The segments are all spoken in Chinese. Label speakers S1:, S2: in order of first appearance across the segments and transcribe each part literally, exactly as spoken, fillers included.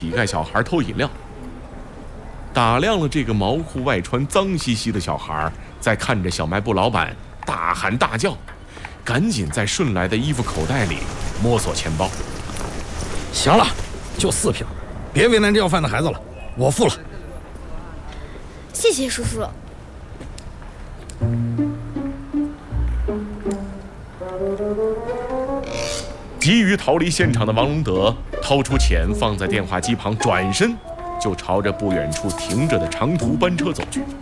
S1: 乞丐小孩偷饮料，打量了这个毛裤外穿脏兮兮的小孩，再看着小卖部老板大喊大叫，赶紧在顺来的衣服口袋里摸索钱包。
S2: 行了，就四瓶，别为难这要饭的孩子了，我付了。
S3: 谢谢叔叔。
S1: 急于逃离现场的王龙德掏出钱放在电话机旁，转身就朝着不远处停着的长途班车走去。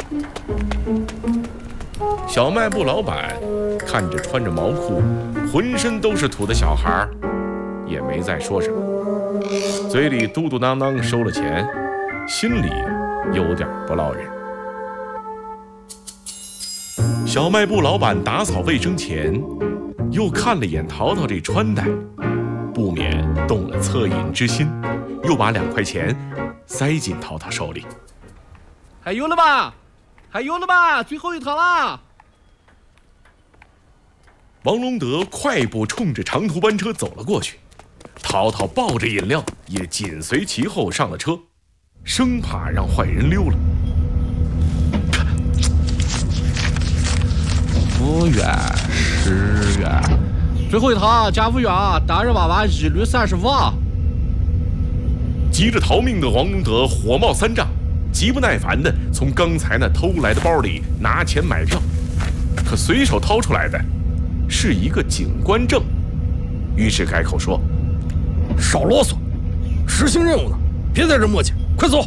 S1: 小卖部老板看着穿着毛裤浑身都是土的小孩，也没再说什么，嘴里嘟嘟囔囔收了钱，心里有点不落忍。小卖部老板打扫卫生前又看了眼淘淘这穿戴，不免动了恻隐之心，又把两块钱塞进淘淘手里。
S4: 还有了吧，还有了吧，最后一套啦！
S1: 王龙德快步冲着长途班车走了过去，淘淘抱着饮料也紧随其后上了车，生怕让坏人溜了。
S4: 五元、十元，最后一套加五元，大人娃娃一律三十五。
S1: 急着逃命的王龙德火冒三丈，极不耐烦地从刚才那偷来的包里拿钱买票，可随手掏出来的是一个警官证，于是开口说：“
S2: 少啰嗦，执行任务呢，别在这磨叽，快走！”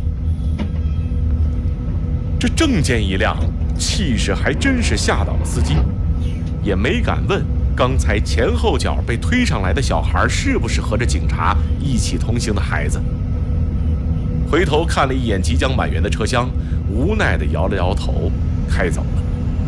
S1: 这证件一亮，气势还真是吓倒了司机，也没敢问刚才前后脚被推上来的小孩是不是和着警察一起同行的孩子。回头看了一眼即将满员的车厢，无奈地摇了摇头，开走了。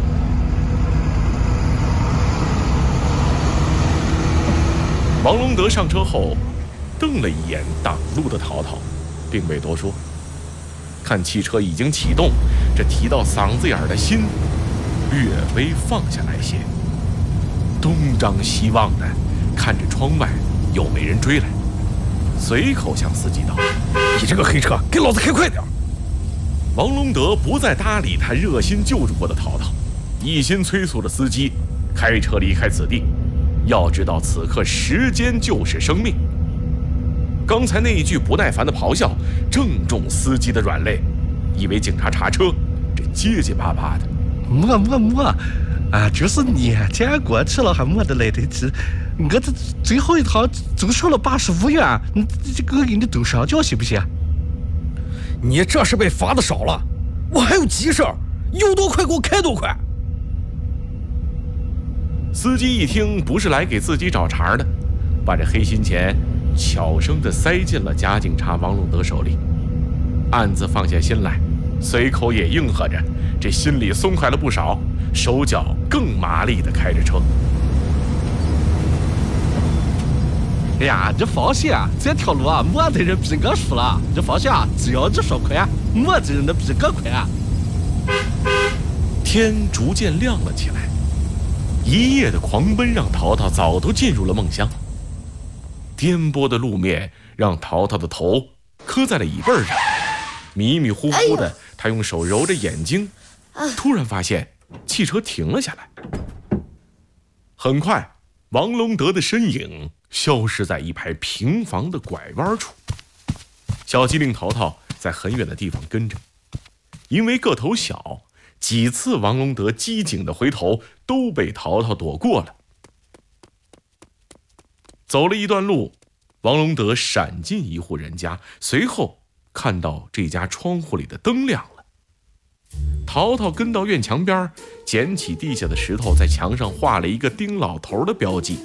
S1: 王龙德上车后瞪了一眼挡路的淘淘，并未多说。看汽车已经启动，这提到嗓子眼的心略微放下来些，东张西望的看着窗外有没人追来，随口向司机道：“
S2: 你这个黑车，给老子开快点！”
S1: 王龙德不再搭理他热心救助过的淘淘，一心催促着司机开车离开此地。要知道此刻时间就是生命。刚才那一句不耐烦的咆哮正中司机的软肋，以为警察查车，这结结巴巴的。
S4: 没没没啊，就是年检过去了还没得来得及，我这最后一套就收了八十五元，你这个给你都上缴行不行？
S2: 你这是被罚的少了，我还有急事儿，有多快给我开多快。
S1: 司机一听不是来给自己找茬的，把这黑心钱悄声地塞进了假警察王龙德手里，暗自放下心来，随口也应和着，这心里松快了不少，手脚更麻利地开着车。
S4: 哎呀，你放心啊，这条路啊，没得人比我熟了。你放心啊，只要你说快，没得人能比我快啊。
S1: 天逐渐亮了起来，一夜的狂奔让淘淘早都进入了梦乡。颠簸的路面让淘淘的头磕在了椅背上，迷迷糊糊的，他用手揉着眼睛，突然发现汽车停了下来。很快，王龙德的身影消失在一排平房的拐弯处。小机灵淘淘在很远的地方跟着，因为个头小，几次王龙德机警的回头都被淘淘躲过了。走了一段路，王龙德闪进一户人家，随后看到这家窗户里的灯亮了。淘淘跟到院墙边，捡起地下的石头，在墙上画了一个丁老头的标记。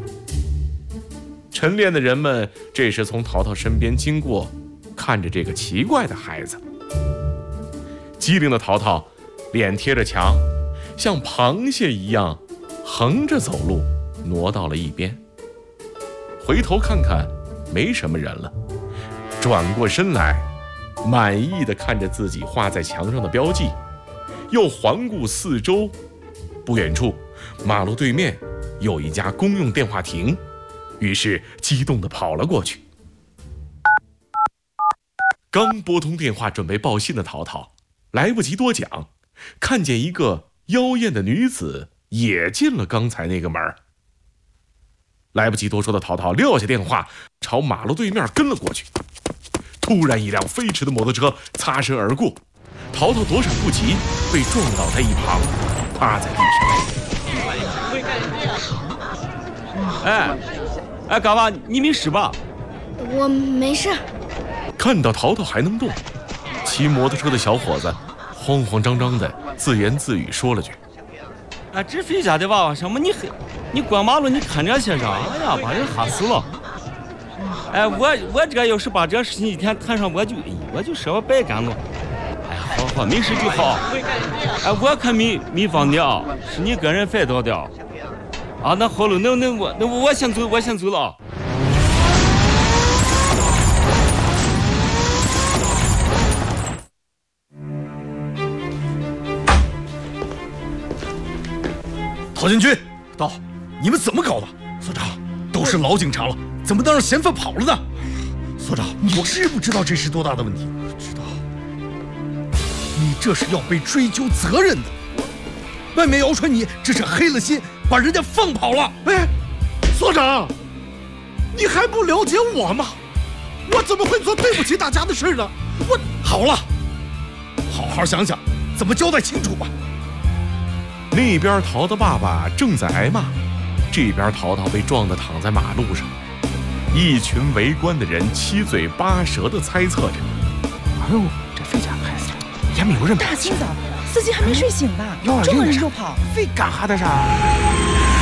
S1: 晨练的人们这时从淘淘身边经过，看着这个奇怪的孩子。机灵的淘淘脸贴着墙，像螃蟹一样横着走路，挪到了一边。回头看看，没什么人了，转过身来，满意地看着自己画在墙上的标记，又环顾四周。不远处，马路对面有一家公用电话亭，于是激动地跑了过去。 刚拨通电话准备报信的淘淘，来不及多讲，看见一个妖艳的女子也进了刚才那个门。来不及多说的淘淘撂下电话，朝马路对面跟了过去。突然，一辆飞驰的摩托车擦身而过，淘淘躲闪不及，被撞倒在一旁，趴在地上。
S5: 哎，哎，嘎娃，你没事吧？
S3: 我没事。
S1: 看到淘淘还能动，骑摩托车的小伙子慌慌张张的自言自语说了句：“
S5: 啊，这肥家的娃娃什么？你你过马路你看这些啥呀？把人吓死了！哎，我我这要是把这事情一天摊上，我就我就说我白干了。哎，好好，没事就好。哎，我可没没放你啊，是你个人犯到的。啊，那好了，那那我那我先走，我先走了啊。”
S2: 陶建军，到，你们怎么搞的？
S6: 所长，
S2: 都是老警察了，怎么能让嫌犯跑了呢？
S6: 所长，
S2: 你知不知道这是多大的问题？
S6: 知道。
S2: 你这是要被追究责任的。外面谣传你这是黑了心，把人家放跑了。
S6: 哎，所长，你还不了解我吗？我怎么会做对不起大家的事呢？我
S2: 好了，好好想想，怎么交代清楚吧。
S1: 那边淘淘爸爸正在挨骂，这边淘淘被撞得躺在马路上，一群围观的人七嘴八舌地猜测着：“
S6: 哎呦，这肥家孩子也没有人。
S7: 大清早，司机还没睡醒吧？
S6: 要
S7: 撞了人就跑，
S6: 非干哈的啥？